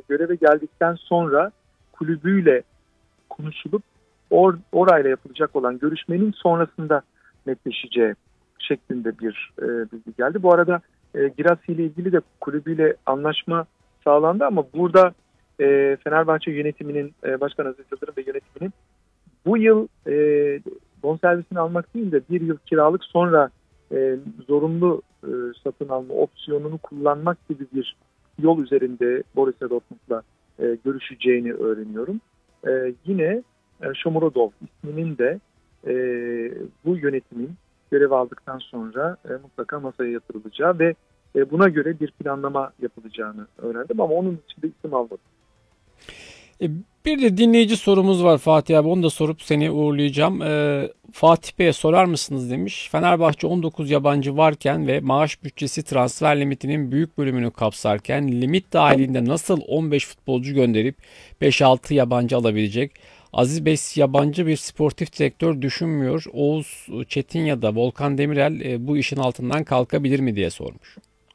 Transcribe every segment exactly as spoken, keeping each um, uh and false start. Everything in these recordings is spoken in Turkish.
göreve geldikten sonra kulübüyle konuşulup or, orayla yapılacak olan görüşmenin sonrasında netleşeceği şeklinde bir e, bilgi geldi. Bu arada e, Girassi ile ilgili de kulübüyle anlaşma sağlandı ama burada e, Fenerbahçe yönetiminin, e, Başkan Aziz Yıldırım ve yönetiminin bu yıl e, bonservisini almak değil de bir yıl kiralık sonra e, zorunlu e, satın alma opsiyonunu kullanmak gibi bir yol üzerinde Borussia Dortmund'la e, görüşeceğini öğreniyorum. E, yine e, Shomurodov isminin de e, bu yönetimin görev aldıktan sonra e, mutlaka masaya yatırılacağı ve e, buna göre bir planlama yapılacağını öğrendim ama onun için de isim almadım. E, Bir de dinleyici sorumuz var Fatih abi. Onu da sorup seni uğurlayacağım. Ee, Fatih Bey'e sorar mısınız demiş. Fenerbahçe on dokuz yabancı varken ve maaş bütçesi transfer limitinin büyük bölümünü kapsarken limit dahilinde nasıl on beş futbolcu gönderip beş altı yabancı alabilecek? Aziz Bey yabancı bir sportif direktör düşünmüyor. Oğuz Çetin ya da Volkan Demirel e, bu işin altından kalkabilir mi diye sormuş.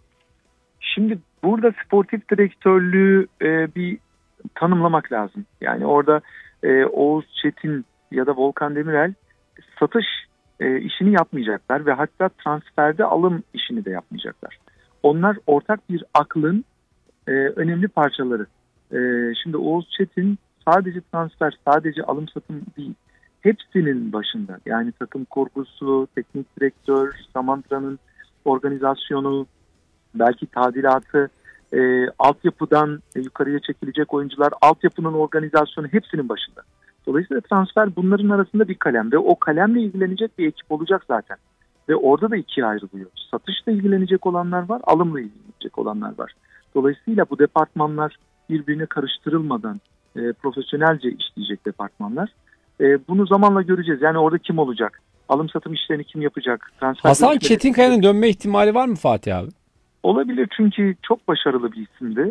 Şimdi burada sportif direktörlüğü e, bir tanımlamak lazım. Yani orada e, Oğuz Çetin ya da Volkan Demirel satış e, işini yapmayacaklar ve hatta transferde alım işini de yapmayacaklar. Onlar ortak bir aklın e, önemli parçaları. E, şimdi Oğuz Çetin sadece transfer, sadece alım satım değil. Hepsinin başında. Yani takım kurgusu, teknik direktör, Samandra'nın organizasyonu, belki tadilatı, e, altyapıdan e, yukarıya çekilecek oyuncular, altyapının organizasyonu hepsinin başında. Dolayısıyla transfer bunların arasında bir kalem ve o kalemle ilgilenecek bir ekip olacak zaten. Ve orada da ikiye ayrılıyor. Satışla ilgilenecek olanlar var, alımla ilgilenecek olanlar var. Dolayısıyla bu departmanlar birbirine karıştırılmadan e, profesyonelce işleyecek departmanlar. E, bunu zamanla göreceğiz. Yani orada kim olacak? Alım satım işlerini kim yapacak? Transfer Hasan Çetinkaya'nın dönme ihtimali var mı Fatih abi? Olabilir çünkü çok başarılı bir isimdi.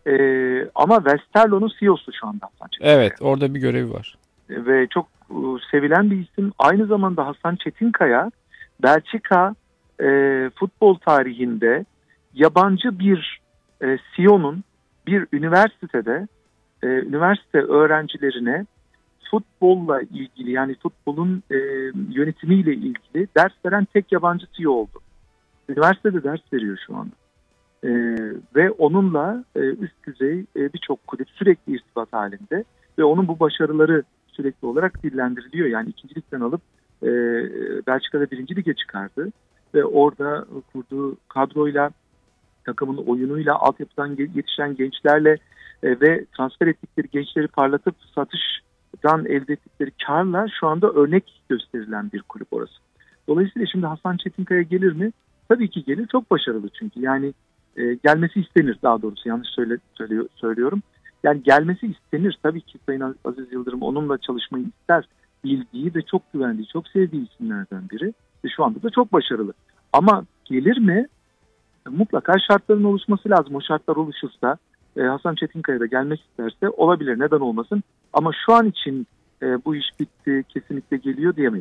Ee, ama Westerlo'nun C E O'su şu anda Hasan Çetinkaya. Evet, orada bir görevi var. Ee, ve çok e, sevilen bir isim. Aynı zamanda Hasan Çetinkaya, Belçika e, futbol tarihinde yabancı bir e, C E O'nun bir üniversitede e, üniversite öğrencilerine futbolla ilgili, yani futbolun e, yönetimiyle ilgili ders veren tek yabancı C E O oldu. Üniversitede ders veriyor şu anda. Ee, ve onunla e, üst düzey e, birçok kulüp sürekli irtibat halinde ve onun bu başarıları sürekli olarak dillendiriliyor. Yani ikincilikten alıp e, Belçika'da birinci lige çıkardı ve orada kurduğu kadroyla, takımın oyunuyla, altyapıdan yetişen gençlerle e, ve transfer ettikleri gençleri parlatıp satıştan elde ettikleri karla şu anda örnek gösterilen bir kulüp orası. Dolayısıyla şimdi Hasan Çetinkaya gelir mi? Tabii ki gelir. Çok başarılı çünkü. Yani e, gelmesi istenir, daha doğrusu yanlış söyle, söylüyor, söylüyorum. Yani gelmesi istenir. Tabii ki Sayın Aziz Yıldırım onunla çalışmayı ister. Bildiği ve çok güvendiği, çok sevdiği isimlerden biri. Ve şu anda da çok başarılı. Ama gelir mi? E, mutlaka şartların oluşması lazım. O şartlar oluşursa e, Hasan Çetinkaya da gelmek isterse olabilir. Neden olmasın? Ama şu an için e, bu iş bitti, kesinlikle geliyor diyemeyiz.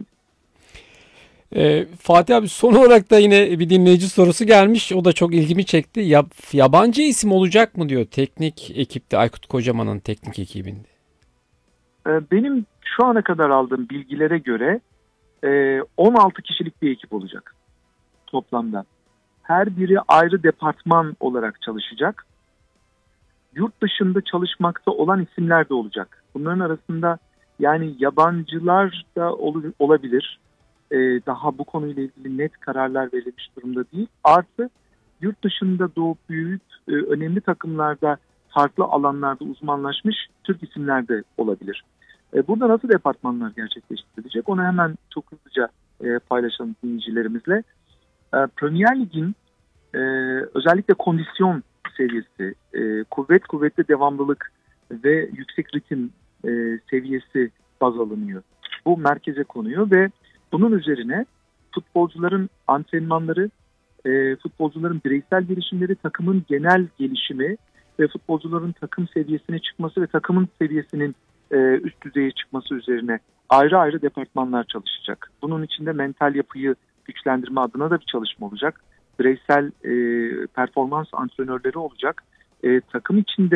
Ee, Fatih abi son olarak da yine bir dinleyici sorusu gelmiş. O da çok ilgimi çekti. Yab yabancı isim olacak mı diyor teknik ekipte, Aykut Kocaman'ın teknik ekibinde. Benim şu ana kadar aldığım bilgilere göre on altı kişilik bir ekip olacak toplamda. Her biri ayrı departman olarak çalışacak. Yurt dışında çalışmakta olan isimler de olacak. Bunların arasında yani yabancılar da ol olabilir. Daha bu konuyla ilgili net kararlar verilmiş durumda değil. Artı yurt dışında doğup büyüyüp önemli takımlarda, farklı alanlarda uzmanlaşmış Türk isimler de olabilir. Burada nasıl departmanlar gerçekleştirilecek? Onu hemen çok hızlıca paylaşalım dinleyicilerimizle. Premier Lig'in özellikle kondisyon seviyesi, kuvvet kuvvetli devamlılık ve yüksek ritim seviyesi baz alınıyor. Bu merkeze konuyor ve bunun üzerine futbolcuların antrenmanları, futbolcuların bireysel gelişimleri, takımın genel gelişimi ve futbolcuların takım seviyesine çıkması ve takımın seviyesinin üst düzeye çıkması üzerine ayrı ayrı departmanlar çalışacak. Bunun içinde mental yapıyı güçlendirme adına da bir çalışma olacak. Bireysel performans antrenörleri olacak. Takım içinde